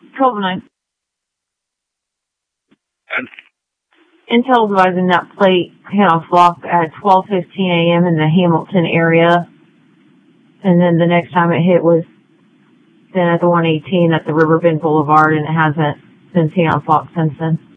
1209. And Intel advising that plate hit on flock at 12:15 a.m. in the Hamilton area. And then the next time it hit was then at the 118 at the Riverbend Boulevard, and it hasn't been seen on flock since then.